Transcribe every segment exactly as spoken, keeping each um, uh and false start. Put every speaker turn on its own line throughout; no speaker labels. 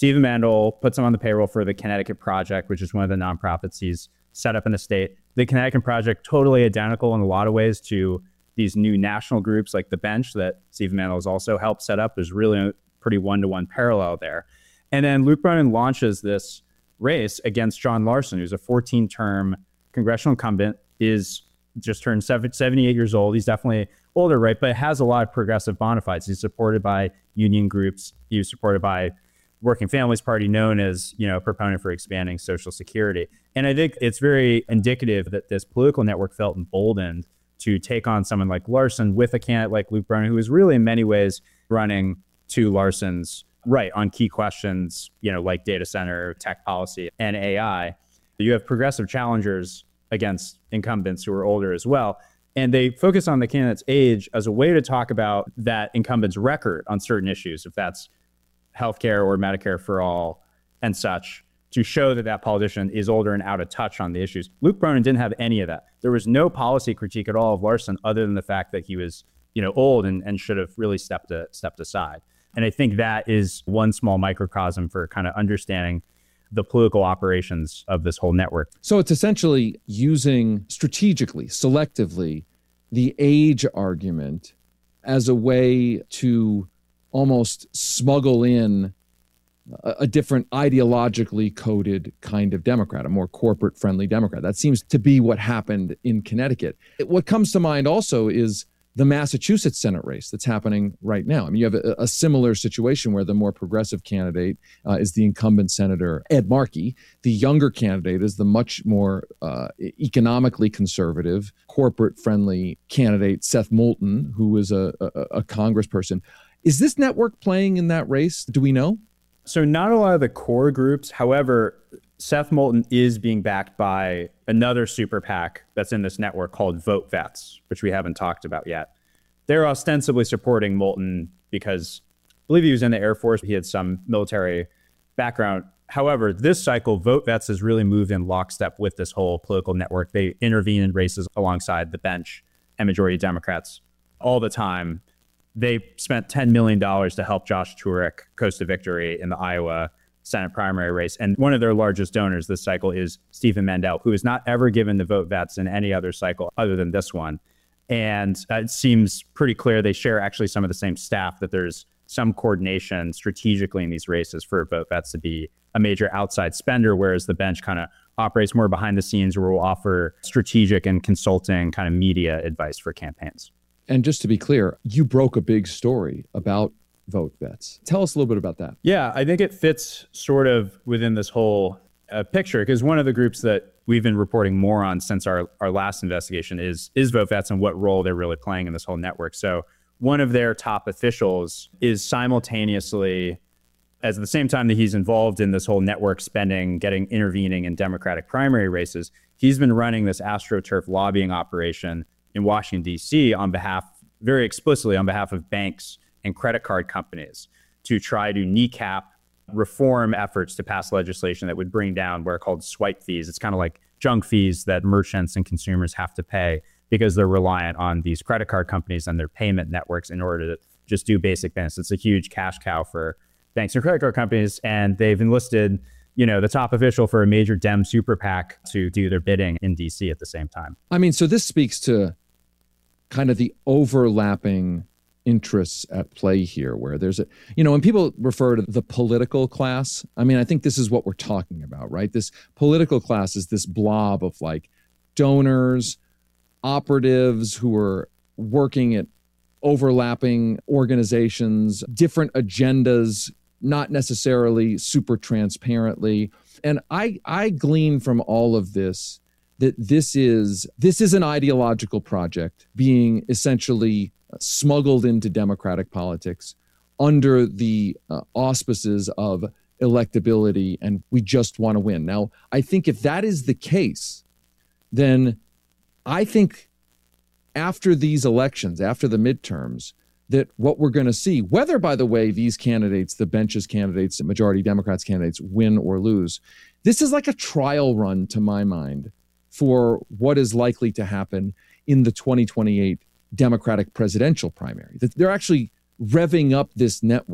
Stephen Mandel puts him on the payroll for the Connecticut Project, which is one of the nonprofits he's set up in the state. The Connecticut Project, totally identical in a lot of ways to these new national groups like the Bench that Stephen Mandel has also helped set up. There's really a pretty one-to-one parallel there. And then Luke Bronin launches this race against John Larson, who's a fourteen-term congressional incumbent, is just turned seventy-eight years old. He's definitely older, right? But has a lot of progressive bona fides. He's supported by union groups. He was supported by Working Families Party, known as, you know, a proponent for expanding Social Security. And I think it's very indicative that this political network felt emboldened to take on someone like Larson with a candidate like Luke Bronin, who is really in many ways running to Larson's right on key questions, you know, like data center, tech policy, and A I. You have progressive challengers against incumbents who are older as well. And they focus on the candidate's age as a way to talk about that incumbent's record on certain issues, if that's healthcare or Medicare for all and such, to show that that politician is older and out of touch on the issues. Luke Bronin didn't have any of that. There was no policy critique at all of Larson other than the fact that he was, you know, old and, and should have really stepped a, stepped aside. And I think that is one small microcosm for kind of understanding the political operations of this whole network.
So it's essentially using strategically, selectively, the age argument as a way to almost smuggle in a, a different ideologically coded kind of Democrat, a more corporate-friendly Democrat. That seems to be what happened in Connecticut. What comes to mind also is the Massachusetts Senate race that's happening right now. I mean, you have a, a similar situation where the more progressive candidate uh, is the incumbent Senator Ed Markey. The younger candidate is the much more uh, economically conservative, corporate-friendly candidate, Seth Moulton, who is a, a, a congressperson. Is this network playing in that race? Do we know?
So not a lot of the core groups. However, Seth Moulton is being backed by another super PAC that's in this network called Vote Vets, which we haven't talked about yet. They're ostensibly supporting Moulton because I believe he was in the Air Force. He had some military background. However, this cycle, Vote Vets has really moved in lockstep with this whole political network. They intervene in races alongside the Bench and majority Democrats all the time. They spent ten million dollars to help Josh Turek coast to victory in the Iowa Senate primary race. And one of their largest donors this cycle is Stephen Mandel, who is not ever given the Vote Vets in any other cycle other than this one. And uh, it seems pretty clear they share actually some of the same staff, that there's some coordination strategically in these races for Vote Vets to be a major outside spender, whereas the Bench kind of operates more behind the scenes, where we'll offer strategic and consulting kind of media advice for campaigns.
And just to be clear, you broke a big story about Vote Vets. Tell us a little bit about that.
Yeah, I think it fits sort of within this whole uh, picture, because one of the groups that we've been reporting more on since our, our last investigation is, is Vote Vets and what role they're really playing in this whole network. So one of their top officials is simultaneously, as at the same time that he's involved in this whole network spending, getting intervening in Democratic primary races, he's been running this AstroTurf lobbying operation in Washington, D C on behalf, very explicitly on behalf of banks and credit card companies to try to kneecap reform efforts to pass legislation that would bring down what are called swipe fees. It's kind of like junk fees that merchants and consumers have to pay because they're reliant on these credit card companies and their payment networks in order to just do basic business. It's a huge cash cow for banks and credit card companies, and they've enlisted, you know, the top official for a major Dem super PAC to do their bidding in D C at the same time.
I mean, so this speaks to kind of the overlapping interests at play here, where there's a, you know, when people refer to the political class, I mean, I think this is what we're talking about, right? This political class is this blob of like donors, operatives who are working at overlapping organizations, different agendas, not necessarily super transparently. And I, I glean from all of this that this is this is an ideological project being essentially smuggled into democratic politics under the uh, auspices of electability, and we just want to win. Now, I think if that is the case, then I think after these elections, after the midterms, that what we're going to see, whether, by the way, these candidates, the Bench's candidates, the majority Democrats candidates, win or lose, this is like a trial run, to my mind, for what is likely to happen in the twenty twenty-eight Democratic presidential primary. That they're actually revving up this network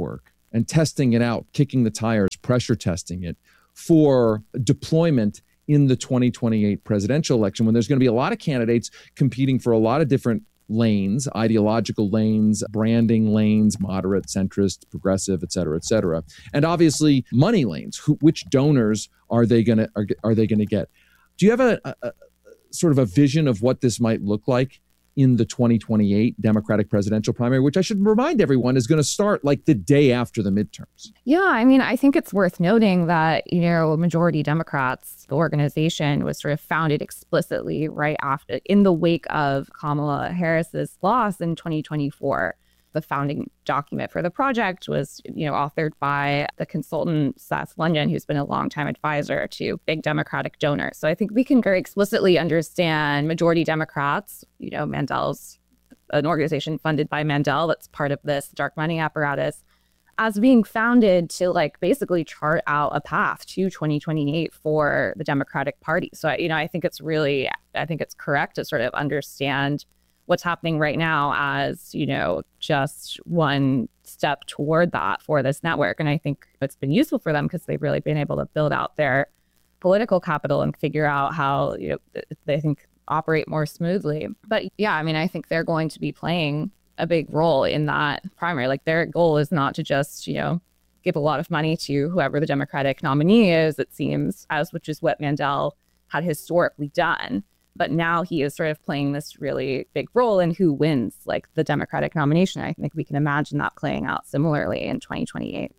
and testing it out, kicking the tires, pressure testing it for deployment in the twenty twenty-eight presidential election, when there's going to be a lot of candidates competing for a lot of different lanes, ideological lanes, branding lanes, moderate, centrist, progressive, et cetera, et cetera. And obviously money lanes. Who, which donors are they going to are, are they going to get? Do you have a, a, a sort of a vision of what this might look like in the twenty twenty-eight Democratic presidential primary, which I should remind everyone is going to start like the day after the midterms?
Yeah, I mean, I think it's worth noting that, you know, Majority Democrats, the organization, was sort of founded explicitly right after, in the wake of Kamala Harris's loss in twenty twenty-four. The founding document for the project was, you know, authored by the consultant Seth London, who's been a longtime advisor to big Democratic donors. So I think we can very explicitly understand Majority Democrats, you know, Mandel's an organization funded by Mandel that's part of this dark money apparatus, as being founded to like basically chart out a path to twenty twenty-eight for the Democratic Party. So, you know, I think it's really, I think it's correct to sort of understand what's happening right now as, you know, just one step toward that for this network. And I think it's been useful for them because they've really been able to build out their political capital and figure out how, you know, they think operate more smoothly. But yeah, I mean, I think they're going to be playing a big role in that primary. Like their goal is not to just, you know, give a lot of money to whoever the Democratic nominee is, it seems, as which is what Mandel had historically done. But now he is sort of playing this really big role in who wins, like the Democratic nomination. I think we can imagine that playing out similarly in twenty twenty-eight.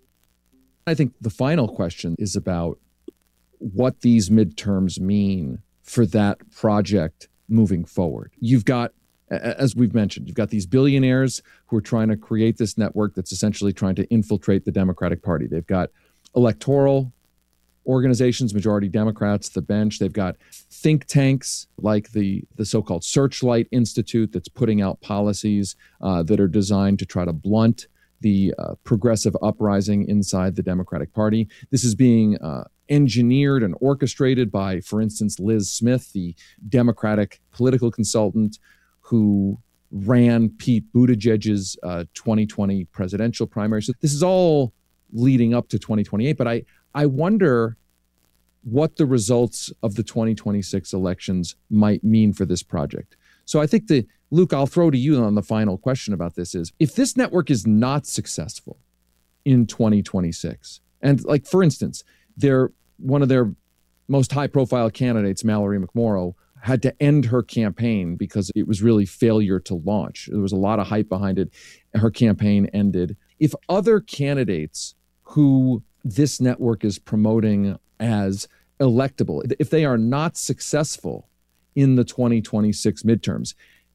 I think the final question is about what these midterms mean for that project moving forward. You've got, as we've mentioned, you've got these billionaires who are trying to create this network that's essentially trying to infiltrate the Democratic Party. They've got electoral organizations, Majority Democrats, the bench. They've got think tanks like the, the so-called Searchlight Institute that's putting out policies uh, that are designed to try to blunt the uh, progressive uprising inside the Democratic Party. This is being uh, engineered and orchestrated by, for instance, Liz Smith, the Democratic political consultant who ran Pete Buttigieg's uh, twenty twenty presidential primary. So this is all leading up to twenty twenty-eight, but I I wonder what the results of the twenty twenty-six elections might mean for this project. So I think the Luke, I'll throw to you on the final question about this is, if this network is not successful in twenty twenty-six, and like, for instance, they're, one of their most high-profile candidates, Mallory McMorrow, had to end her campaign because it was really failure to launch. There was a lot of hype behind it. Her campaign ended. If other candidates who this network is promoting as electable, if they are not successful in the twenty twenty-six midterms,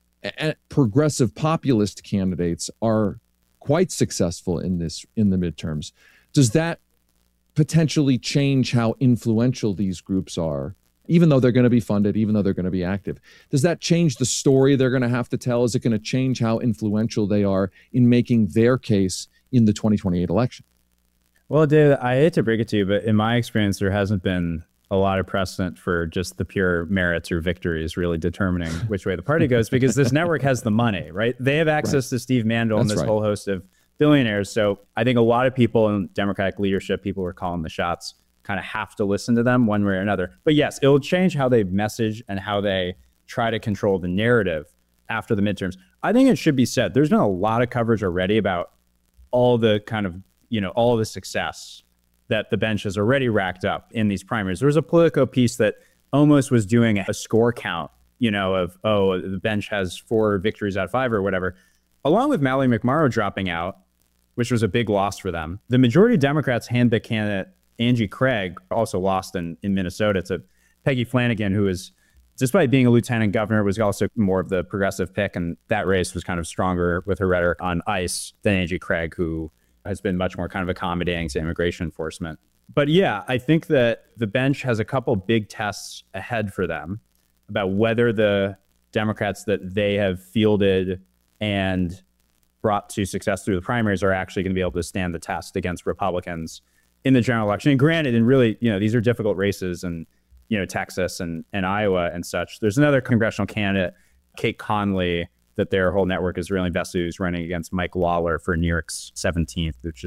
progressive populist candidates are quite successful in this in the midterms, does that potentially change how influential these groups are, even though they're going to be funded, even though they're going to be active? Does that change the story they're going to have to tell? Is it going to change how influential they are in making their case in the twenty twenty-eight election?
Well, David, I hate to break it to you, but in my experience, there hasn't been a lot of precedent for just the pure merits or victories really determining which way the party goes, because this network has the money, right? They have access right. to Steve Mandel That's and this right. whole host of billionaires. So I think a lot of people in Democratic leadership, people who are calling the shots, kind of have to listen to them one way or another. But yes, it'll change how they message and how they try to control the narrative after the midterms. I think it should be said, there's been a lot of coverage already about all the kind of you know, all the success that the bench has already racked up in these primaries. There was a Politico piece that almost was doing a score count, you know, of, oh, the bench has four victories out of five or whatever. Along with Mallory McMorrow dropping out, which was a big loss for them, the Majority Democrats handpicked candidate Angie Craig also lost in, in Minnesota to Peggy Flanagan, who is, despite being a lieutenant governor, was also more of the progressive pick. And that race was kind of stronger with her rhetoric on ICE than Angie Craig, who has been much more kind of accommodating to immigration enforcement. But yeah, I think that the bench has a couple big tests ahead for them about whether the Democrats that they have fielded and brought to success through the primaries are actually going to be able to stand the test against Republicans in the general election. And granted, and really, you know, these are difficult races in, you know, Texas and, and Iowa and such. There's another congressional candidate, Kate Conley, that their whole network is really invested, who's running against Mike Lawler for New York's seventeenth, which is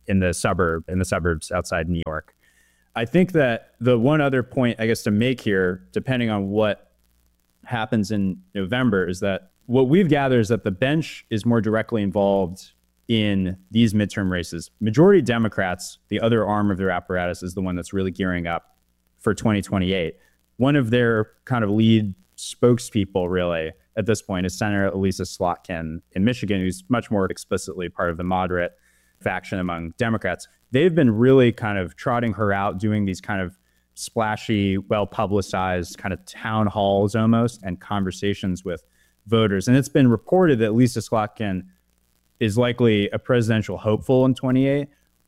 in the suburb, in the suburbs outside New York. I think that the one other point, I guess, to make here, depending on what happens in November, is that what we've gathered is that the bench is more directly involved in these midterm races. Majority Democrats, the other arm of their apparatus, is the one that's really gearing up for twenty twenty-eight. One of their kind of lead spokespeople, really, at this point is Senator Elissa Slotkin in Michigan, who's much more explicitly part of the moderate faction among Democrats. They've been really kind of trotting her out, doing these kind of splashy, well-publicized kind of town halls almost and conversations with voters. And it's been reported that Elissa Slotkin is likely a presidential hopeful in twenty-eight,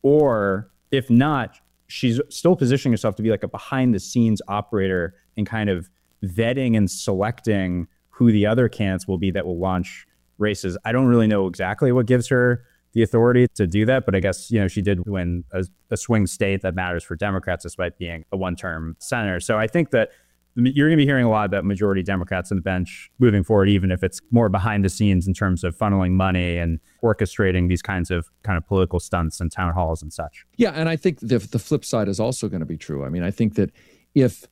or if not, she's still positioning herself to be like a behind-the-scenes operator in kind of vetting and selecting who the other candidates will be that will launch races. I don't really know exactly what gives her the authority to do that, but I guess, you know, she did win a, a swing state that matters for Democrats despite being a one-term senator. So I think that you're going to be hearing a lot about majority Democrats on the bench moving forward, even if it's more behind the scenes in terms of funneling money and orchestrating these kinds of kind of political stunts and town halls and such.
Yeah, and I think the, the flip side is also going to be true. I mean, I think that if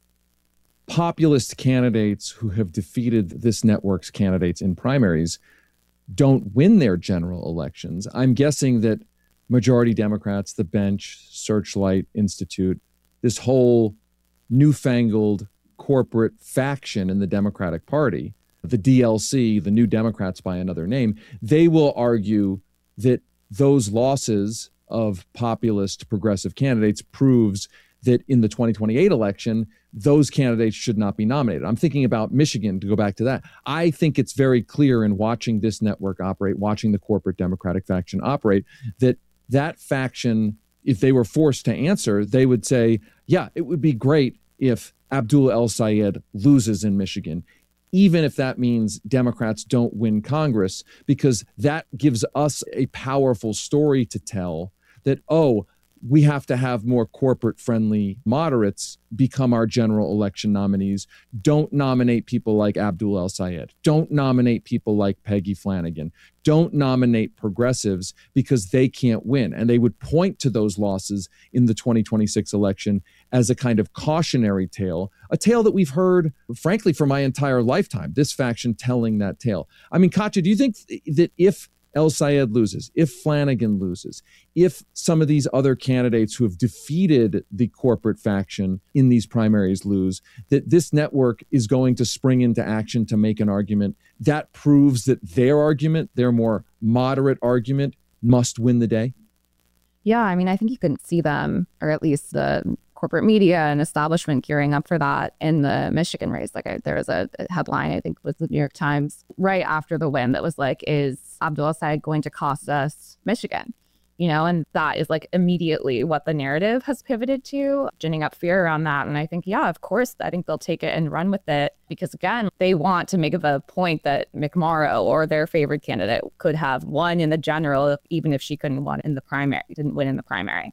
populist candidates who have defeated this network's candidates in primaries don't win their general elections, I'm guessing that majority Democrats, the bench, Searchlight Institute, this whole newfangled corporate faction in the Democratic Party, the D L C, the New Democrats by another name, they will argue that those losses of populist progressive candidates proves that in the twenty twenty-eight election, those candidates should not be nominated. I'm thinking about Michigan, to go back to that. I think it's very clear in watching this network operate, watching the corporate Democratic faction operate, that that faction, if they were forced to answer, they would say, yeah, it would be great if Abdul El-Sayed loses in Michigan, even if that means Democrats don't win Congress, because that gives us a powerful story to tell that, oh, we have to have more corporate-friendly moderates become our general election nominees. Don't nominate people like Abdul El-Sayed. Don't nominate people like Peggy Flanagan. Don't nominate progressives because they can't win. And they would point to those losses in the twenty twenty-six election as a kind of cautionary tale, a tale that we've heard, frankly, for my entire lifetime, this faction telling that tale. I mean, Katya, do you think that if El-Sayed loses, if Flanagan loses, if some of these other candidates who have defeated the corporate faction in these primaries lose, that this network is going to spring into action to make an argument that proves that their argument, their more moderate argument, must win the day?
Yeah, I mean, I think you can see them, or at least the corporate media and establishment gearing up for that in the Michigan race. Like I, there was a, a headline, I think was the New York Times, right after the win that was like, is Abdul El-Sayed going to cost us Michigan? You know, and that is like immediately what the narrative has pivoted to, ginning up fear around that. And I think, yeah, of course, I think they'll take it and run with it because, again, they want to make the point that McMorrow or their favorite candidate could have won in the general, even if she couldn't win in the primary, didn't win in the primary.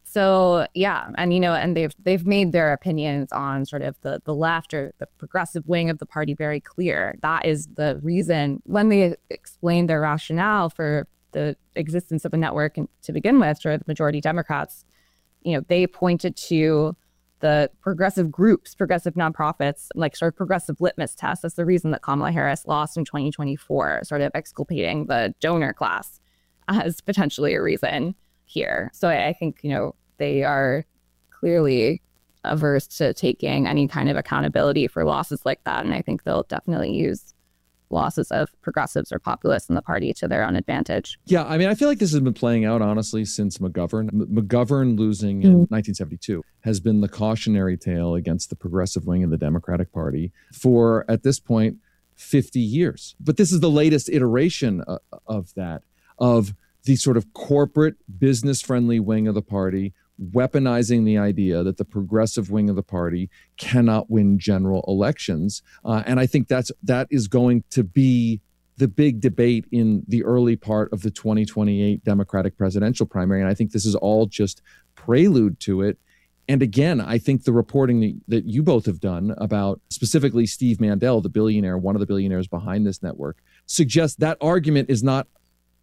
So, yeah, and, you know, and they've they've made their opinions on sort of the, the left or the progressive wing of the party very clear. That is the reason when they explained their rationale for the existence of a network and to begin with, or the majority Democrats, you know, they pointed to the progressive groups, progressive nonprofits, like sort of progressive litmus test. That's the reason that Kamala Harris lost in twenty twenty-four, sort of exculpating the donor class as potentially a reason here. So I, I think, you know, they are clearly averse to taking any kind of accountability for losses like that. And I think they'll definitely use losses of progressives or populists in the party to their own advantage.
Yeah, I mean, I feel like this has been playing out, honestly, since McGovern. M- McGovern losing in mm. nineteen seventy-two has been the cautionary tale against the progressive wing of the Democratic Party for, at this point, fifty years. But this is the latest iteration of, of that, of the sort of corporate, business-friendly wing of the party weaponizing the idea that the progressive wing of the party cannot win general elections. Uh, and I think that's that is going to be the big debate in the early part of the twenty twenty-eight Democratic presidential primary. And I think this is all just prelude to it. And again, I think the reporting that, that you both have done about specifically Steve Mandel, the billionaire, one of the billionaires behind this network, suggests that argument is not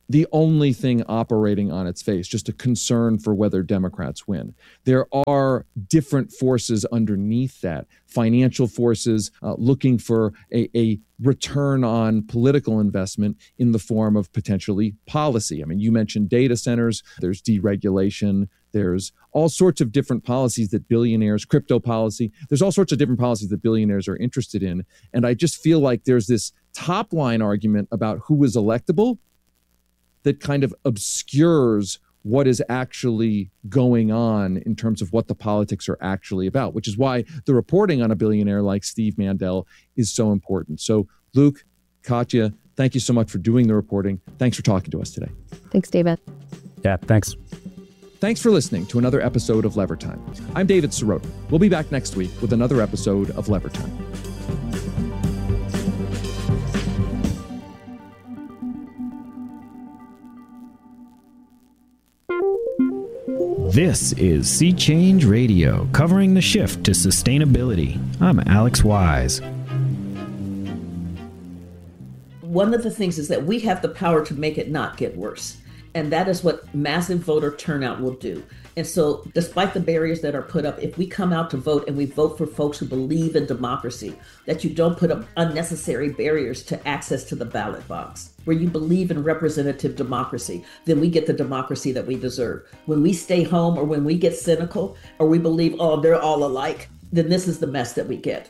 the only thing operating on its face, just a concern for whether Democrats win. There are different forces underneath that, financial forces uh, looking for a, a return on political investment in the form of potentially policy. I mean, you mentioned data centers, there's deregulation, there's all sorts of different policies that billionaires, crypto policy, there's all sorts of different policies that billionaires are interested in. And I just feel like there's this top line argument about who is electable that kind of obscures what is actually going on in terms of what the politics are actually about, which is why the reporting on a billionaire like Steve Mandel is so important. So Luke, Katya, thank you so much for doing the reporting. Thanks for talking to us today.
Thanks, David.
Yeah, thanks.
Thanks for listening to another episode of Lever Time. I'm David Sirota. We'll be back next week with another episode of Lever Time.
This is Sea Change Radio, covering the shift to sustainability. I'm Alex Wise.
One of the things is that we have the power to make it not get worse. And that is what massive voter turnout will do. And so despite the barriers that are put up, if we come out to vote and we vote for folks who believe in democracy, that you don't put up unnecessary barriers to access to the ballot box, where you believe in representative democracy, then we get the democracy that we deserve. When we stay home or when we get cynical or we believe, oh, they're all alike, then this is the mess that we get.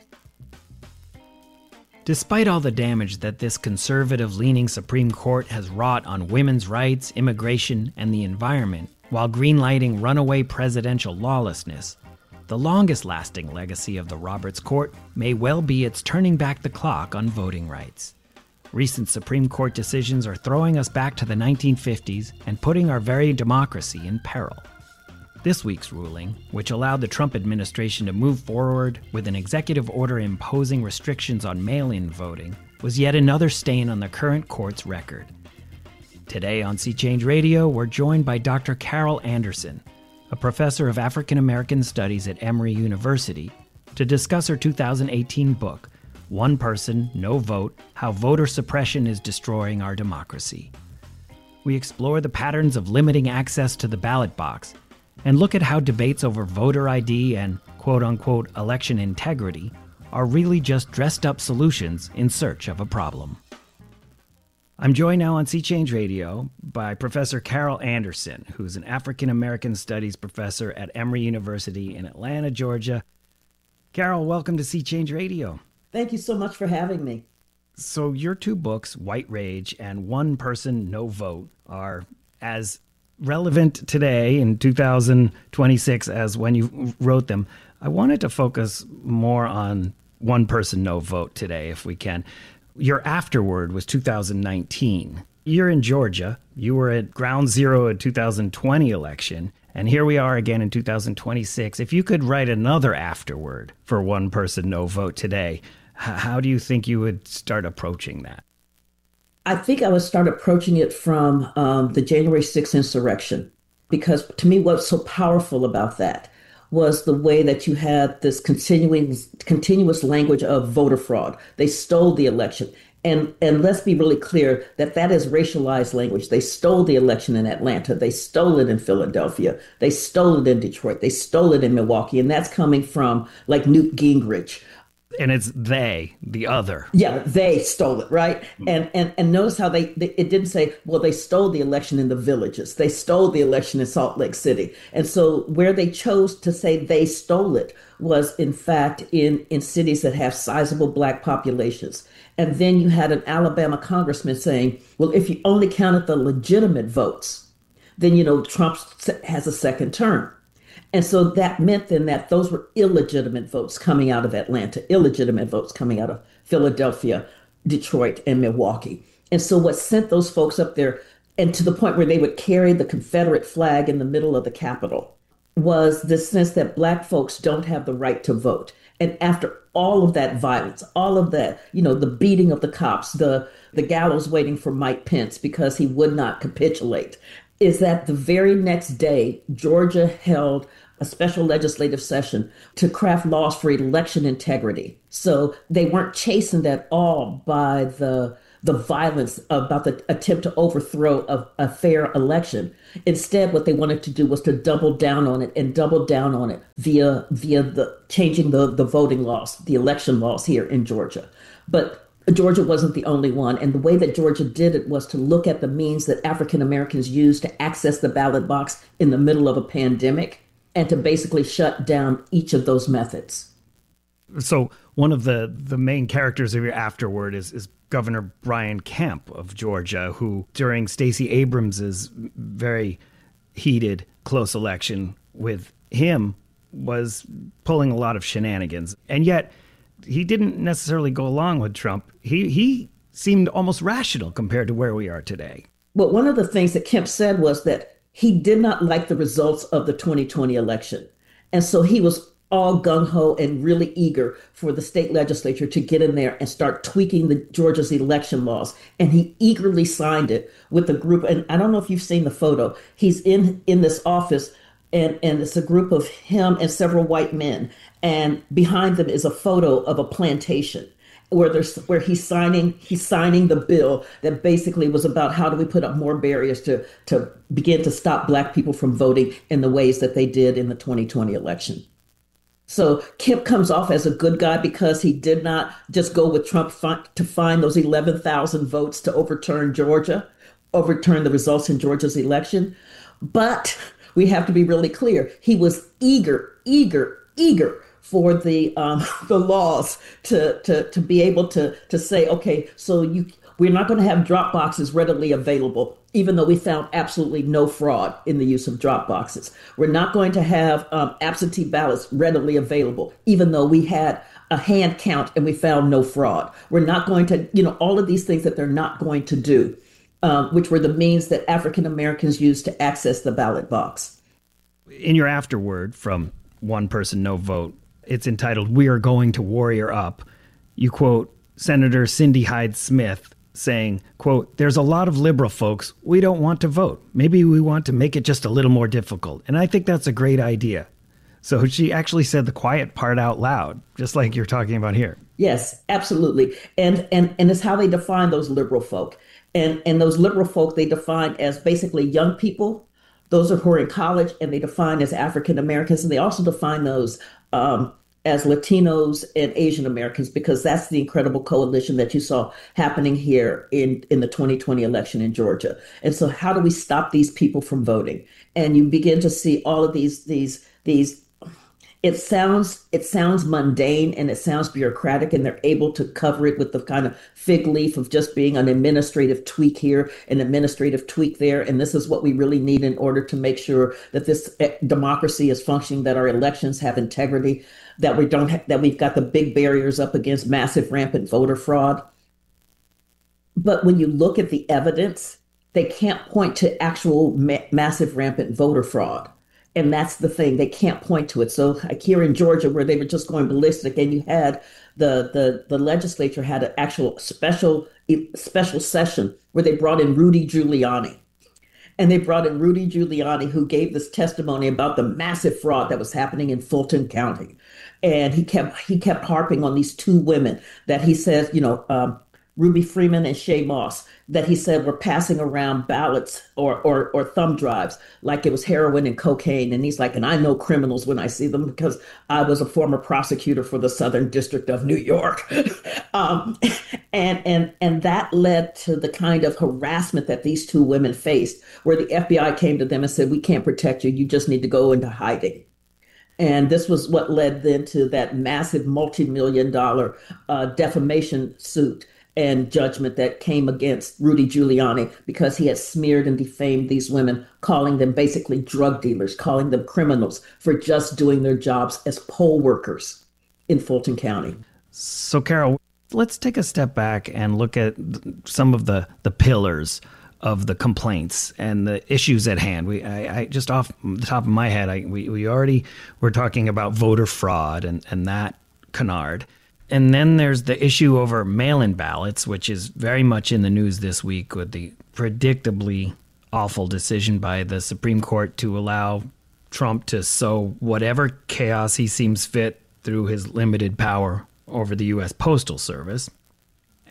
Despite all the damage that this conservative-leaning Supreme Court has wrought on women's rights, immigration, and the environment, while greenlighting runaway presidential lawlessness, the longest-lasting legacy of the Roberts Court may well be its turning back the clock on voting rights. Recent Supreme Court decisions are throwing us back to the nineteen fifties and putting our very democracy in peril. This week's ruling, which allowed the Trump administration to move forward with an executive order imposing restrictions on mail-in voting, was yet another stain on the current court's record. Today on Sea Change Radio, we're joined by Doctor Carol Anderson, a professor of African American Studies at Emory University, to discuss her two thousand eighteen book, One Person, No Vote: How Voter Suppression is Destroying Our Democracy. We explore the patterns of limiting access to the ballot box and look at how debates over voter I D and quote-unquote election integrity are really just dressed-up solutions in search of a problem. I'm joined now on Sea Change Radio by Professor Carol Anderson, who's an African American Studies professor at Emory University in Atlanta, Georgia. Carol, welcome to Sea Change Radio.
Thank you so much for having me.
So your two books, White Rage and One Person, No Vote, are as relevant today in two thousand twenty-six as when you wrote them. I wanted to focus more on One Person, No Vote today, if we can. Your afterword was two thousand nineteen. You're in Georgia. You were at ground zero in two thousand twenty election. And here we are again in two thousand twenty-six. If you could write another afterword for One Person, No Vote today, how do you think you would start approaching that?
I think I would start approaching it from um, the January sixth insurrection, because to me, what's so powerful about that was the way that you had this continuing, continuous language of voter fraud. They stole the election. And, and let's be really clear that that is racialized language. They stole the election in Atlanta. They stole it in Philadelphia. They stole it in Detroit. They stole it in Milwaukee. And that's coming from like Newt Gingrich.
And it's they, the other.
Yeah, they stole it, right? And and and notice how they, they, it didn't say, well, they stole the election in the villages. They stole the election in Salt Lake City. And so where they chose to say they stole it was, in fact, in, in cities that have sizable Black populations. And then you had an Alabama congressman saying, well, if you only counted the legitimate votes, then, you know, Trump has a second term. And so that meant then that those were illegitimate votes coming out of Atlanta, illegitimate votes coming out of Philadelphia, Detroit, and Milwaukee. And so what sent those folks up there, and to the point where they would carry the Confederate flag in the middle of the Capitol, was the sense that Black folks don't have the right to vote. And after all of that violence, all of that, you know, the beating of the cops, the, the gallows waiting for Mike Pence because he would not capitulate, is that the very next day, Georgia held a special legislative session to craft laws for election integrity. So they weren't chastened at all by the the violence, about the attempt to overthrow a, a fair election. Instead, what they wanted to do was to double down on it and double down on it via via the changing the, the voting laws, the election laws here in Georgia. But Georgia wasn't the only one. And the way that Georgia did it was to look at the means that African Americans used to access the ballot box in the middle of a pandemic and to basically shut down each of those methods.
So one of the, the main characters of your afterword is, is Governor Brian Kemp of Georgia, who during Stacey Abrams's very heated close election with him was pulling a lot of shenanigans. And yet he didn't necessarily go along with Trump. He he seemed almost rational compared to where we are today.
Well, one of the things that Kemp said was that he did not like the results of the twenty twenty election. And so he was all gung-ho and really eager for the state legislature to get in there and start tweaking the Georgia's election laws. And he eagerly signed it with a group. And I don't know if you've seen the photo. He's in, in this office, and, and it's a group of him and several white men. And behind them is a photo of a plantation where there's where he's signing he's signing the bill that basically was about how do we put up more barriers to to begin to stop Black people from voting in the ways that they did in the twenty twenty election. So Kemp comes off as a good guy because he did not just go with Trump fi- to find those eleven thousand votes to overturn Georgia, overturn the results in Georgia's election. But we have to be really clear. He was eager, eager, eager for the um, the laws to, to to be able to to say, okay, so you we're not going to have drop boxes readily available, even though we found absolutely no fraud in the use of drop boxes. We're not going to have um, absentee ballots readily available, even though we had a hand count and we found no fraud. We're not going to, you know, all of these things that they're not going to do, um, which were the means that African Americans used to access the ballot box.
In your afterword from One Person, No Vote, it's entitled, "We Are Going to Warrior Up." You quote Senator Cindy Hyde-Smith saying, quote, "There's a lot of liberal folks. We don't want to vote. Maybe we want to make it just a little more difficult. And I think that's a great idea." So she actually said the quiet part out loud, just like you're talking about here.
Yes, absolutely. And and and it's how they define those liberal folk. And and those liberal folk, they define as basically young people. Those are who are in college, and they define as African Americans. And they also define those um, as Latinos and Asian Americans, because that's the incredible coalition that you saw happening here in, in the twenty twenty election in Georgia. And so how do we stop these people from voting? And you begin to see all of these, these, these, it sounds, it sounds mundane and it sounds bureaucratic, and they're able to cover it with the kind of fig leaf of just being an administrative tweak here, an administrative tweak there. And this is what we really need in order to make sure that this democracy is functioning, that our elections have integrity, that we don't ha- that we've got the big barriers up against massive rampant voter fraud. But when you look at the evidence, they can't point to actual ma- massive rampant voter fraud. And that's the thing, they can't point to it. So like here in Georgia, where they were just going ballistic, and you had the the the legislature had an actual special special session where they brought in Rudy Giuliani. And they brought in Rudy Giuliani, who gave this testimony about the massive fraud that was happening in Fulton County. And he kept he kept harping on these two women that he says, you know, um, Ruby Freeman and Shay Moss, that he said were passing around ballots or, or or thumb drives like it was heroin and cocaine. And he's like, and I know criminals when I see them because I was a former prosecutor for the Southern District of New York. um, and and and that led to the kind of harassment that these two women faced, where the F B I came to them and said, we can't protect you. You just need to go into hiding. And this was what led then to that massive multi-million dollar uh, defamation suit and judgment that came against Rudy Giuliani because he had smeared and defamed these women, calling them basically drug dealers, calling them criminals for just doing their jobs as poll workers in Fulton County.
So, Carol, let's take a step back and look at some of the, the pillars of the complaints and the issues at hand. We, I, I just off the top of my head, I, we, we already were talking about voter fraud and, and that canard. And then there's the issue over mail-in ballots, which is very much in the news this week with the predictably awful decision by the Supreme Court to allow Trump to sow whatever chaos he seems fit through his limited power over the U S Postal Service.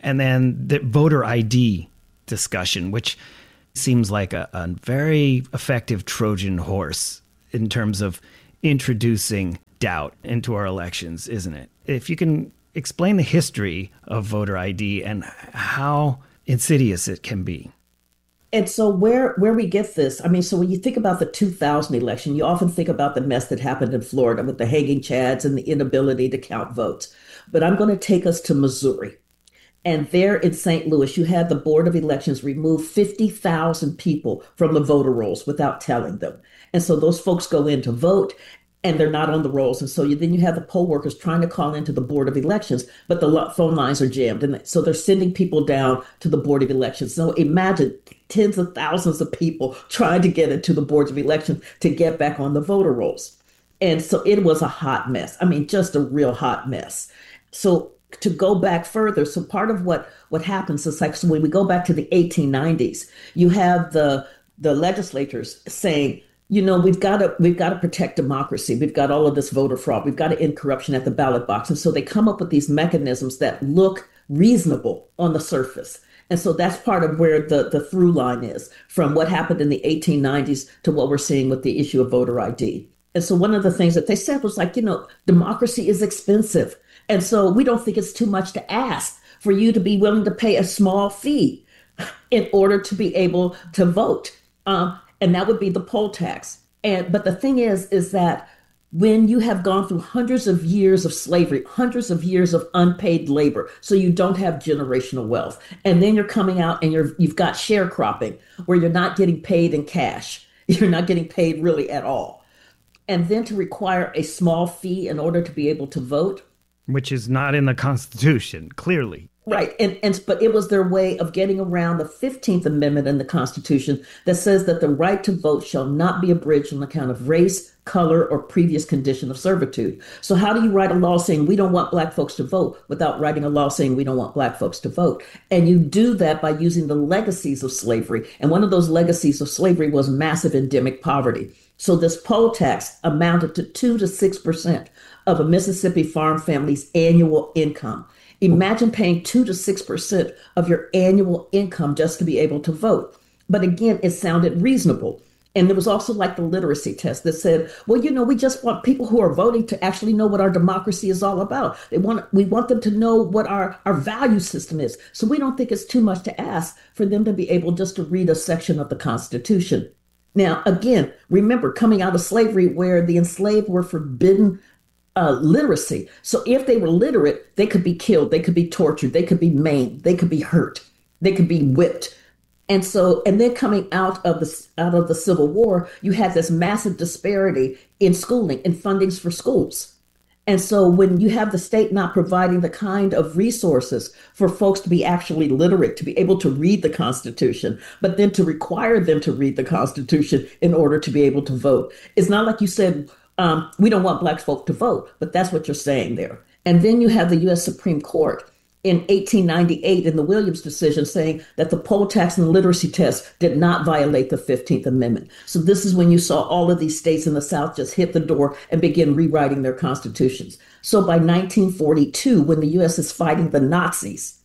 And then the voter I D discussion, which seems like a, a very effective Trojan horse in terms of introducing doubt into our elections, isn't it? If you can explain the history of voter I D and how insidious it can be.
And so where where we get this, I mean, so when you think about the two thousand election, you often think about the mess that happened in Florida with the hanging chads and the inability to count votes. But I'm going to take us to Missouri. And there in Saint Louis, you had the Board of Elections remove fifty thousand people from the voter rolls without telling them. And so those folks go in to vote, and they're not on the rolls. And so you, then you have the poll workers trying to call into the Board of Elections, but the phone lines are jammed. And so they're sending people down to the Board of Elections. So imagine tens of thousands of people trying to get into the boards of elections to get back on the voter rolls. And so it was a hot mess. I mean, just a real hot mess. So to go back further, so part of what, what happens is like, so when we go back to the eighteen nineties, you have the the legislators saying, you know, we've got to we've got to protect democracy. We've got all of this voter fraud. We've got to end corruption at the ballot box. And so they come up with these mechanisms that look reasonable on the surface. And so that's part of where the, the through line is from what happened in the eighteen nineties to what we're seeing with the issue of voter I D. And so one of the things that they said was like, you know, democracy is expensive. And so we don't think it's too much to ask for you to be willing to pay a small fee in order to be able to vote. Um, and that would be the poll tax. And but the thing is, is that when you have gone through hundreds of years of slavery, hundreds of years of unpaid labor, so you don't have generational wealth, and then you're coming out and you're you've got sharecropping where you're not getting paid in cash, you're not getting paid really at all, and then to require a small fee in order to be able to vote,
which is not in the Constitution, clearly.
Right. And, and but it was their way of getting around the fifteenth Amendment in the Constitution that says that the right to vote shall not be abridged on account of race, color, or previous condition of servitude. So how do you write a law saying we don't want Black folks to vote without writing a law saying we don't want Black folks to vote? And you do that by using the legacies of slavery. And one of those legacies of slavery was massive endemic poverty. So this poll tax amounted to two to six percent of a Mississippi farm family's annual income. Imagine paying two to six percent of your annual income just to be able to vote. But again, it sounded reasonable. And there was also like the literacy test that said, well, you know, we just want people who are voting to actually know what our democracy is all about. They want, we want them to know what our, our value system is. So we don't think it's too much to ask for them to be able just to read a section of the Constitution. Now, again, remember coming out of slavery where the enslaved were forbidden Uh, literacy. So if they were literate, they could be killed, they could be tortured, they could be maimed, they could be hurt, they could be whipped. And so, and then coming out of the out of the Civil War, you had this massive disparity in schooling and fundings for schools. And so when you have the state not providing the kind of resources for folks to be actually literate, to be able to read the Constitution, but then to require them to read the Constitution in order to be able to vote, it's not like you said, Um, we don't want Black folk to vote, but that's what you're saying there. And then you have the U S Supreme Court in eighteen ninety-eight in the Williams decision saying that the poll tax and the literacy test did not violate the fifteenth Amendment. So this is when you saw all of these states in the South just hit the door and begin rewriting their constitutions. So by nineteen forty-two, when the U S is fighting the Nazis,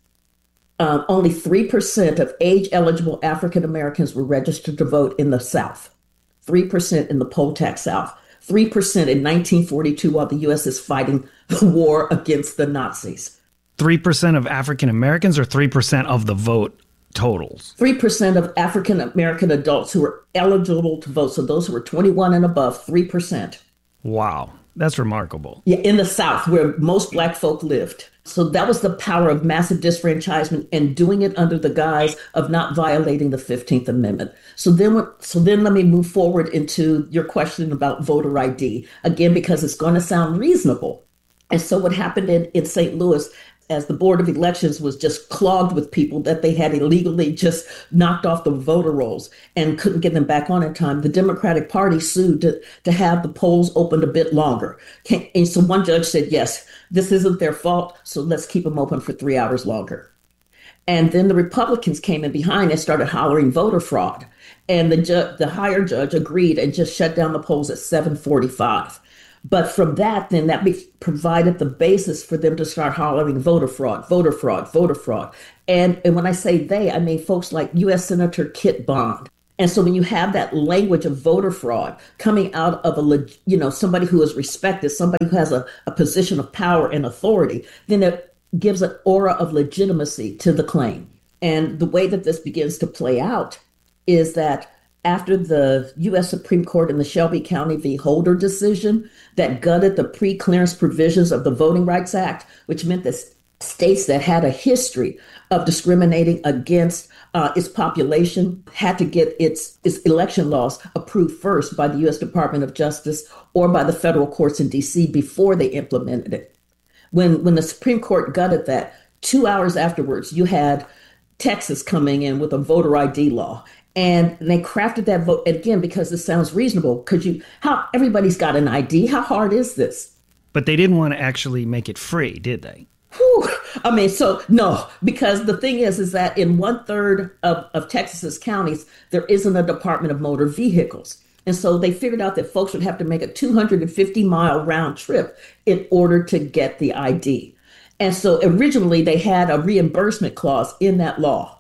um, only three percent of age-eligible African Americans were registered to vote in the South, three percent in the poll tax South. three percent in nineteen forty-two while the U S is fighting the war against the Nazis.
three percent of African Americans or three percent of the vote totals?
three percent of African American adults who were eligible to vote. So those who were twenty-one and above, three percent.
Wow, that's remarkable.
Yeah, in the South where most Black folk lived. So that was the power of massive disfranchisement and doing it under the guise of not violating the fifteenth Amendment. So then, so then let me move forward into your question about voter I D, again, because it's going to sound reasonable. And so what happened in, in Saint Louis, as the Board of Elections was just clogged with people that they had illegally just knocked off the voter rolls and couldn't get them back on in time, the Democratic Party sued to, to have the polls opened a bit longer. And so one judge said, yes, this isn't their fault, so let's keep them open for three hours longer. And then the Republicans came in behind and started hollering voter fraud. And the ju- the higher judge agreed and just shut down the polls at seven forty-five. But from that, then that be, provided the basis for them to start hollering voter fraud, voter fraud, voter fraud. And, and when I say they, I mean folks like U S Senator Kit Bond. And so when you have that language of voter fraud coming out of a, you know, somebody who is respected, somebody who has a, a position of power and authority, then it gives an aura of legitimacy to the claim. And the way that this begins to play out is that after the U S Supreme Court in the Shelby County v. Holder decision that gutted the pre-clearance provisions of the Voting Rights Act, which meant that states that had a history of discriminating against uh, its population had to get its, its election laws approved first by the U S Department of Justice or by the federal courts in D C before they implemented it. When, when the Supreme Court gutted that, two hours afterwards, you had Texas coming in with a voter I D law. And they crafted that vote again because this sounds reasonable. Could you, how everybody's got an I D? How hard is this?
But they didn't want to actually make it free, did they?
Whew. I mean, so no, because the thing is, is that in one third of, of Texas's counties, there isn't a Department of Motor Vehicles. And so they figured out that folks would have to make a two hundred fifty mile round trip in order to get the I D. And so originally they had a reimbursement clause in that law.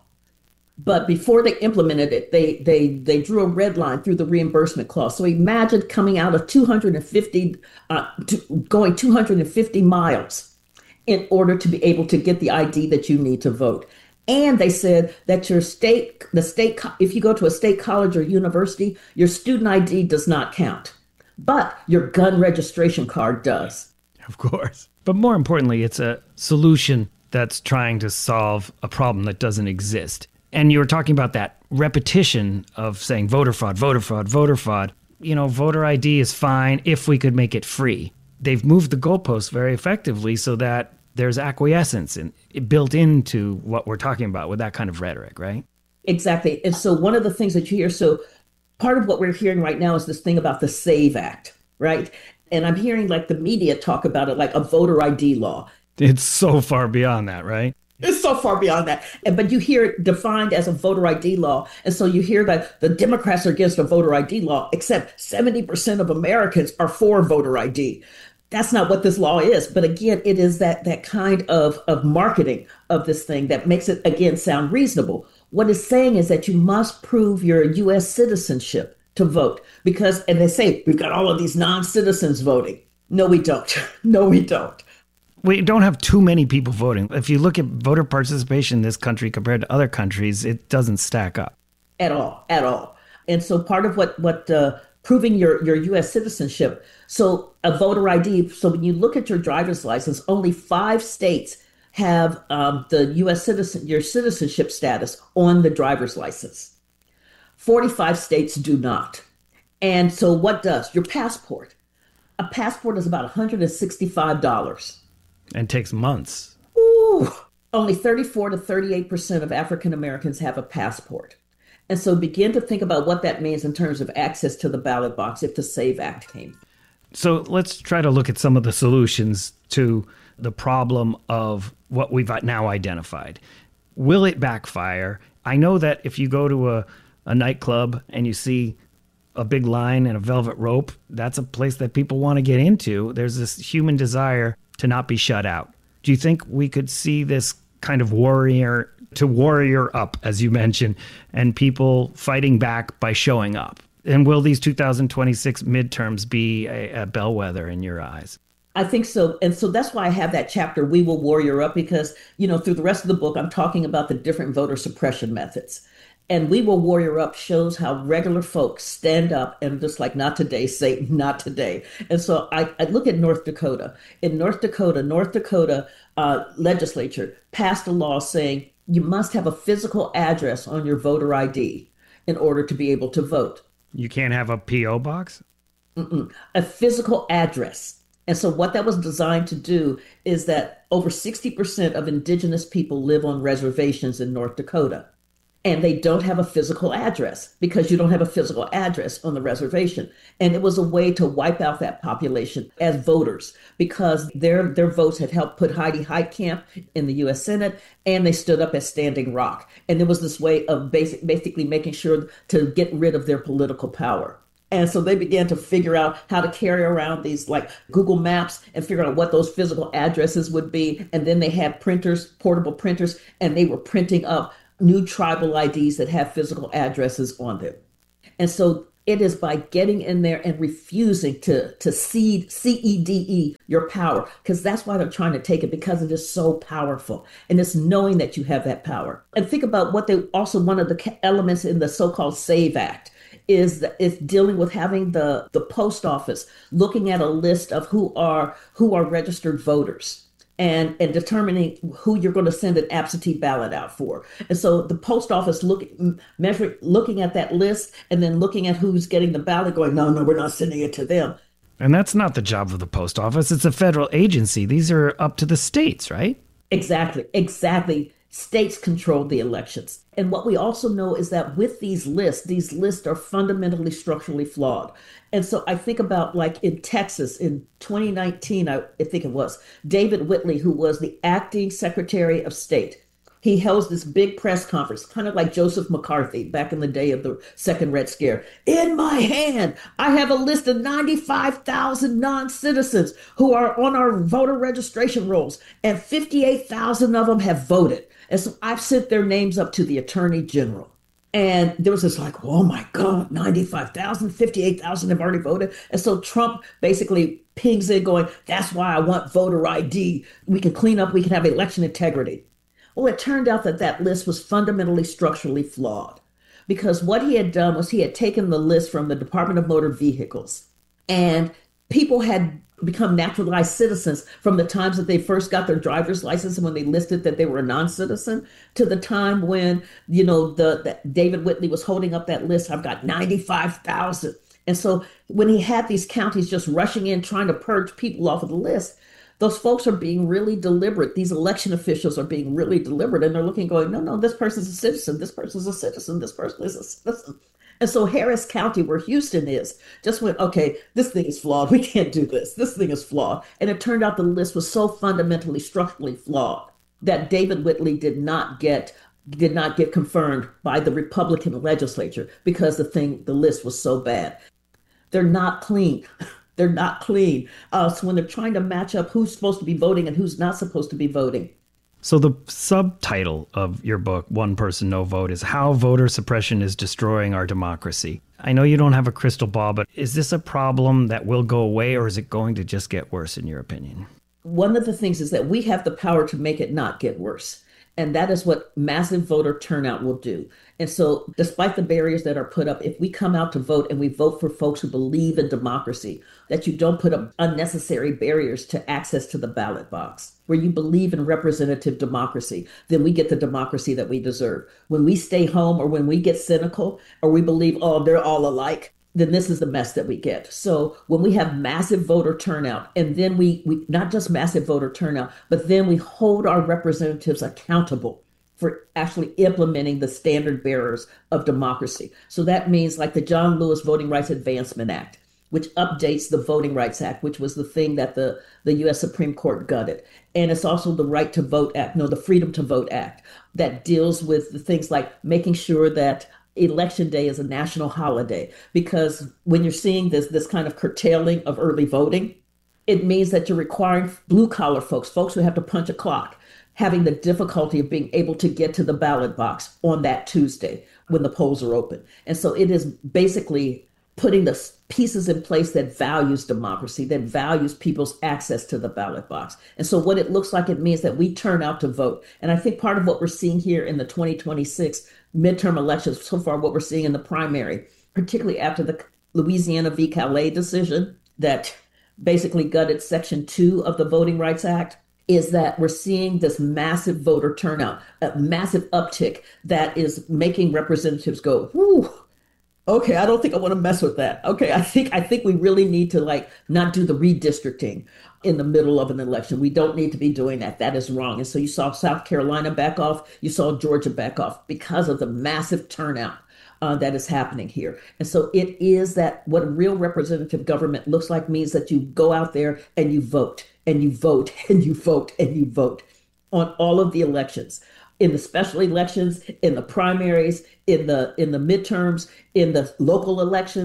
But before they implemented it, they they they drew a red line through the reimbursement clause. So imagine coming out of two hundred fifty, uh, to, going two hundred fifty miles in order to be able to get the I D that you need to vote. And they said that your state, the state, if you go to a state college or university, your student I D does not count, but your gun registration card does.
Of course. But more importantly, it's a solution that's trying to solve a problem that doesn't exist. And you were talking about that repetition of saying voter fraud, voter fraud, voter fraud. You know, voter I D is fine if we could make it free. They've moved the goalposts very effectively so that there's acquiescence in, built into what we're talking about with that kind of rhetoric, right?
Exactly. And so one of the things that you hear, so part of what we're hearing right now is this thing about the SAVE Act, right? And I'm hearing like the media talk about it like a voter I D law.
It's so far beyond that, right?
It's so far beyond that. And, but you hear it defined as a voter I D law. And so you hear that the Democrats are against a voter I D law, except seventy percent of Americans are for voter I D. That's not what this law is. But again, it is that that kind of, of marketing of this thing that makes it, again, sound reasonable. What it's saying is that you must prove your U S citizenship to vote because, and they say, we've got all of these non-citizens voting. No, we don't. No, we don't.
We don't have too many people voting. If you look at voter participation in this country compared to other countries, it doesn't stack up.
At all, at all. And so part of what, what uh, proving your, your U S citizenship, so a voter I D, so when you look at your driver's license, only five states have um, the U S citizen, your citizenship status on the driver's license. forty-five states do not. And so what does? Your passport. A passport is about one hundred sixty-five dollars.
And takes months.
Ooh, only thirty-four to thirty-eight percent of African Americans have a passport. And so begin to think about what that means in terms of access to the ballot box if the SAVE Act came.
So let's try to look at some of the solutions to the problem of what we've now identified. Will it backfire? I know that if you go to a, a nightclub and you see a big line and a velvet rope, that's a place that people want to get into. There's this human desire to not be shut out. Do you think we could see this kind of warrior to warrior up, as you mentioned, and people fighting back by showing up? And will these two thousand twenty-six midterms be a, a bellwether in your eyes?
I think so. And so that's why I have that chapter, We Will Warrior Up, because, you know, through the rest of the book, I'm talking about the different voter suppression methods. And We Will Warrior Up shows how regular folks stand up and just like, not today, Satan, not today. And so I, I look at North Dakota. In North Dakota, North Dakota uh, legislature passed a law saying you must have a physical address on your voter I D in order to be able to vote.
You can't have a P O box?
Mm-mm. A physical address. And so what that was designed to do is that over sixty percent of indigenous people live on reservations in North Dakota. And they don't have a physical address because you don't have a physical address on the reservation. And it was a way to wipe out that population as voters because their their votes had helped put Heidi Heitkamp in the U S Senate, and they stood up as Standing Rock. And it was this way of basic, basically making sure to get rid of their political power. And so they began to figure out how to carry around these like Google Maps and figure out what those physical addresses would be. And then they had printers, portable printers, and they were printing up new tribal I Ds that have physical addresses on them. And so it is by getting in there and refusing to, to cede, C E D E, your power, because that's why they're trying to take it, because it is so powerful. And it's knowing that you have that power. And think about what they also, one of the elements in the so-called SAVE Act is, that is dealing with having the, the post office looking at a list of who are who are registered voters. And, and determining who you're going to send an absentee ballot out for. And so the post office look, measuring, looking at that list and then looking at who's getting the ballot going, no, no, we're not sending it to them.
And that's not the job of the post office. It's a federal agency. These are up to the states, right?
Exactly, exactly. States control the elections. And what we also know is that with these lists, these lists are fundamentally structurally flawed. And so I think about like in Texas in twenty nineteen, I, I think it was, David Whitley, who was the acting Secretary of State. He held this big press conference, kind of like Joseph McCarthy back in the day of the Second Red Scare. In my hand, I have a list of ninety-five thousand non-citizens who are on our voter registration rolls, and fifty-eight thousand of them have voted. And so I've sent their names up to the Attorney General. And there was this like, oh my God, ninety-five thousand, fifty-eight thousand have already voted. And so Trump basically pings in going, that's why I want voter I D. We can clean up, we can have election integrity. Well, it turned out that that list was fundamentally structurally flawed, because what he had done was he had taken the list from the Department of Motor Vehicles, and people had become naturalized citizens from the times that they first got their driver's license and when they listed that they were a non-citizen to the time when, you know, the, the David Whitley was holding up that list. I've got ninety-five thousand. And so when he had these counties just rushing in, trying to purge people off of the list, those folks are being really deliberate. These election officials are being really deliberate, and they're looking going, no, no, this person's a citizen. This person's a citizen. This person is a citizen. And so Harris County, where Houston is, just went, okay, this thing is flawed. We can't do this. This thing is flawed. And it turned out the list was so fundamentally, structurally flawed that David Whitley did not get did not get confirmed by the Republican legislature because the thing, the list was so bad. They're not clean. They're not clean. Uh, so when they're trying to match up who's supposed to be voting and who's not supposed to be voting.
So the subtitle of your book, One Person, No Vote, is How Voter Suppression is Destroying Our Democracy. I know you don't have a crystal ball, but is this a problem that will go away, or is it going to just get worse, in your opinion?
One of the things is that we have the power to make it not get worse. And that is what massive voter turnout will do. And so despite the barriers that are put up, if we come out to vote and we vote for folks who believe in democracy, that you don't put up unnecessary barriers to access to the ballot box, where you believe in representative democracy, then we get the democracy that we deserve. When we stay home or when we get cynical or we believe, oh, they're all alike, then this is the mess that we get. So when we have massive voter turnout, and then we, we not just massive voter turnout, but then we hold our representatives accountable for actually implementing the standard bearers of democracy. So that means like the John Lewis Voting Rights Advancement Act, which updates the Voting Rights Act, which was the thing that the, the U S Supreme Court gutted. And it's also the Right to Vote Act, no, the Freedom to Vote Act, that deals with the things like making sure that Election Day is a national holiday, because when you're seeing this, this kind of curtailing of early voting, it means that you're requiring blue collar folks, folks who have to punch a clock, having the difficulty of being able to get to the ballot box on that Tuesday when the polls are open. And so it is basically putting the pieces in place that values democracy, that values people's access to the ballot box. And so what it looks like, it means that we turn out to vote. And I think part of what we're seeing here in the twenty twenty-six midterm elections, so far what we're seeing in the primary, particularly after the Louisiana v. Calais decision that basically gutted Section two of the Voting Rights Act, is that we're seeing this massive voter turnout, a massive uptick that is making representatives go, whew, okay, I don't think I want to mess with that. Okay, I think I think we really need to like not do the redistricting in the middle of an election. We don't need to be doing that. That is wrong. And so you saw South Carolina back off. You saw Georgia back off because of the massive turnout uh, that is happening here. And so it is that what real representative government looks like means that you go out there and you vote and you vote and you vote and you vote on all of the elections. In the special elections, in the primaries, in the in the midterms, in the local elections,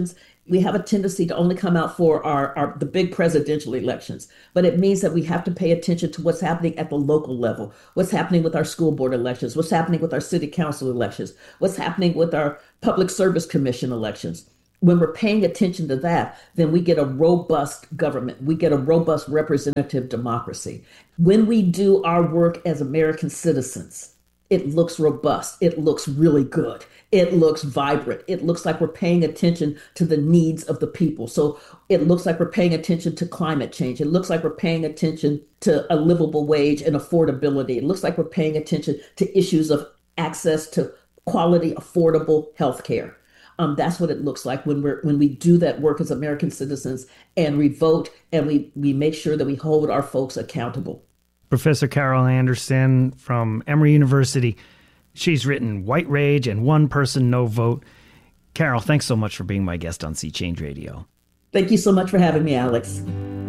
We have a tendency to only come out for our, our the big presidential elections, but it means that we have to pay attention to what's happening at the local level, what's happening with our school board elections, what's happening with our city council elections, what's happening with our public service commission elections. When we're paying attention to that, then we get a robust government. We get a robust representative democracy. When we do our work as American citizens, it looks robust. It looks really good. It looks vibrant. It looks like we're paying attention to the needs of the people. So it looks like we're paying attention to climate change. It looks like we're paying attention to a livable wage and affordability. It looks like we're paying attention to issues of access to quality, affordable health care. Um, that's what it looks like when we're when we do that work as American citizens and we vote and we we make sure that we hold our folks accountable.
Professor Carol Anderson from Emory University. She's written White Rage and One Person, No Vote. Carol, thanks so much for being my guest on Sea Change Radio.
Thank you so much for having me, Alex.